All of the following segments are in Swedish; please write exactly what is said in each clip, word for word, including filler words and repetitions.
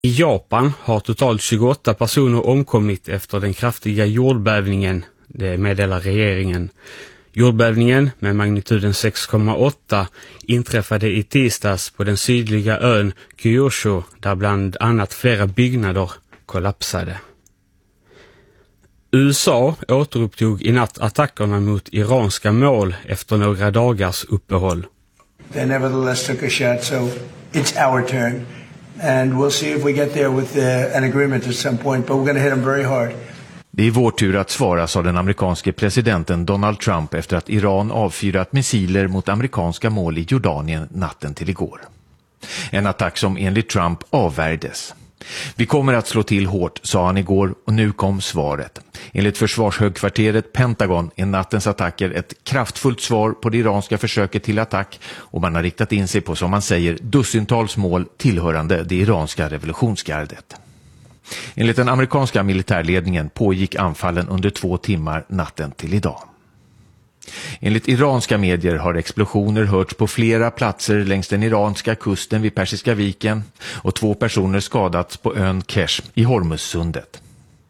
I Japan har totalt tjugoåtta personer omkommit efter den kraftiga jordbävningen, det meddelar regeringen. Jordbävningen med magnituden sex komma åtta inträffade i tisdags på den sydliga ön Kyushu, där bland annat flera byggnader kollapsade. U S A återupptog i natt attackerna mot iranska mål efter några dagars uppehåll. They nevertheless took a shot, so it's our turn. And we'll see if we get there with uh, an agreement at some point, but we're going to hit them very hard. Det är vår tur att svara, sa den amerikanske presidenten Donald Trump efter att Iran avfyrat missiler mot amerikanska mål i Jordanien natten till igår. En attack som enligt Trump avvärjdes. Vi kommer att slå till hårt, sa han igår, och nu kom svaret. Enligt försvarshögkvarteret Pentagon är nattens attacker ett kraftfullt svar på det iranska försöket till attack, och man har riktat in sig på, som man säger, dussintals mål tillhörande det iranska revolutionsgardet. Enligt den amerikanska militärledningen pågick anfallen under två timmar natten till idag. Enligt iranska medier har explosioner hörts på flera platser längs den iranska kusten vid Persiska viken, och två personer skadats på ön Kesh i Hormuzsundet.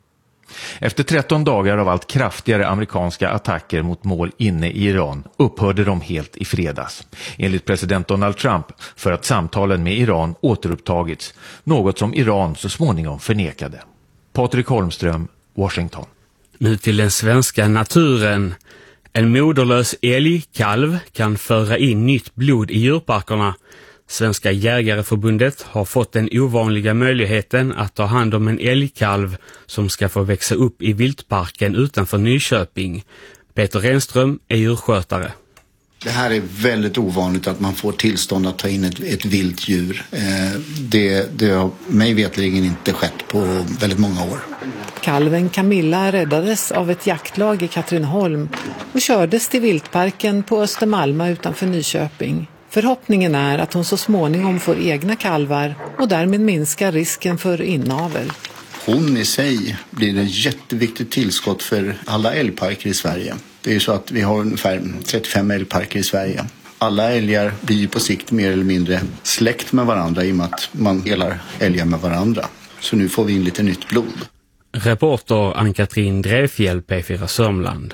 Efter tretton dagar av allt kraftigare amerikanska attacker mot mål inne i Iran upphörde de helt i fredags, enligt president Donald Trump, för att samtalen med Iran återupptagits, något som Iran så småningom förnekade. Patrik Holmström, Washington. Nu till den svenska naturen. En moderlös älgkalv kan föra in nytt blod i djurparkerna. Svenska jägareförbundet har fått den ovanliga möjligheten att ta hand om en älgkalv som ska få växa upp i viltparken utanför Nyköping. Peter Renström är djurskötare. Det här är väldigt ovanligt att man får tillstånd att ta in ett, ett vilt djur. Eh, det, det har mig vetligen inte skett på väldigt många år. Kalven Camilla räddades av ett jaktlag i Katrineholm och kördes till viltparken på Östermalma utanför Nyköping. Förhoppningen är att hon så småningom får egna kalvar och därmed minskar risken för inavel. Hon i sig blir ett jätteviktigt tillskott för alla älgparker i Sverige. Det är ju så att vi har ungefär trettiofem älgparker i Sverige. Alla älgar blir på sikt mer eller mindre släkt med varandra i och med att man delar älgar med varandra. Så nu får vi in lite nytt blod. Reporter Ann-Katrin Drefjäll, P fyra Sörmland.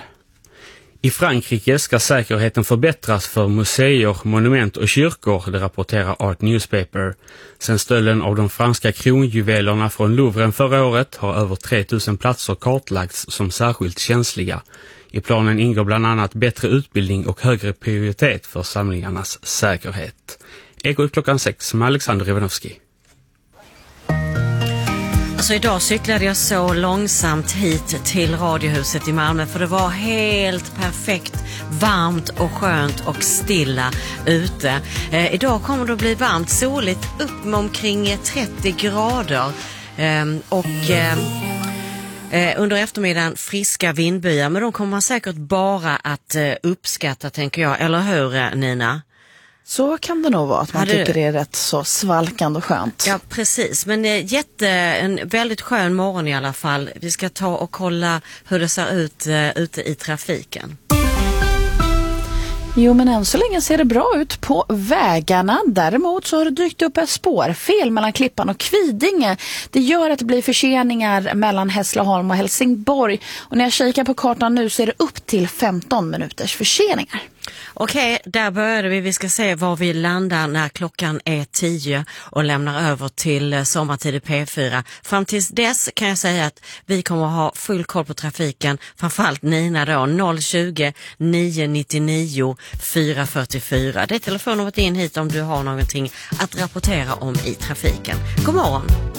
I Frankrike ska säkerheten förbättras för museer, monument och kyrkor, det rapporterar Art Newspaper. Sen stölden av de franska kronjuvelerna från Louvren förra året har över tre tusen platser kartlagts som särskilt känsliga. I planen ingår bland annat bättre utbildning och högre prioritet för samlingarnas säkerhet. Eko klockan sex med Alexander Rivanovski. Alltså idag cyklade jag så långsamt hit till Radiohuset i Malmö, för det var helt perfekt varmt och skönt och stilla ute. Eh, idag kommer det att bli varmt, soligt, upp med omkring trettio grader eh, och eh, eh, under eftermiddagen friska vindbyar, men de kommer man säkert bara att eh, uppskatta, tänker jag. Eller hur, Nina? Så kan det nog vara, att man Hade... tycker det är rätt så svalkande och skönt. Ja, precis. Men eh, jätte, en väldigt skön morgon i alla fall. Vi ska ta och kolla hur det ser ut eh, ute i trafiken. Jo, men än så länge ser det bra ut på vägarna. Däremot så har det dykt upp ett spårfel mellan Klippan och Kvidinge. Det gör att det blir förseningar mellan Hässleholm och Helsingborg. Och när jag kikar på kartan nu så är det upp till femton minuters förseningar. Okej, där började vi. Vi ska se var vi landar när klockan är tio och lämnar över till sommartid i P fyra. Fram tills dess kan jag säga att vi kommer att ha full koll på trafiken. Framförallt Nina då, noll tjugo, nio nittionio, fyra fyrtiofyra. Det är telefonnumret in hit om du har någonting att rapportera om i trafiken. God morgon!